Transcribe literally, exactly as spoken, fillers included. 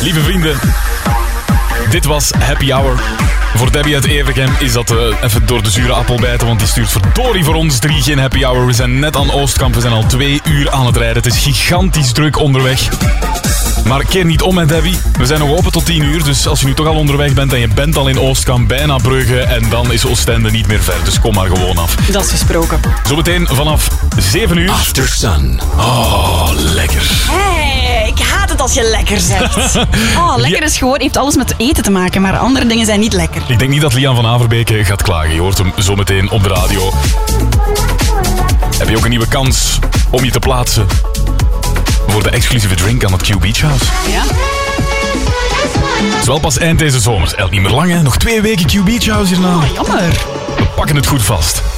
Lieve vrienden, dit was Happy Hour. Voor Debbie uit Evergem is dat uh, even door de zure appel bijten, want die stuurt verdorie voor ons drie geen Happy Hour. We zijn net aan Oostkamp, we zijn al twee uur aan het rijden. Het is gigantisch druk onderweg. Maar keer niet om met Debbie. We zijn nog open tot tien uur, dus als je nu toch al onderweg bent en je bent al in Oostkamp, bijna Brugge, en dan is Oostende niet meer ver. Dus kom maar gewoon af. Dat is gesproken. Zometeen vanaf zeven uur. After Sun. Oh, lekker. Hey, ik haat het als je lekker zegt. Oh, lekker is gewoon, heeft alles met eten te maken, maar andere dingen zijn niet lekker. Ik denk niet dat Lian van Averbeek gaat klagen. Je hoort hem zometeen op de radio. Heb je ook een nieuwe kans om je te plaatsen voor de exclusieve drink aan het Q Beach House? Ja. Het is wel pas eind deze zomer. Het is niet meer lang, hè? Nog twee weken Q Beach House hierna. Oh, jammer. We pakken het goed vast.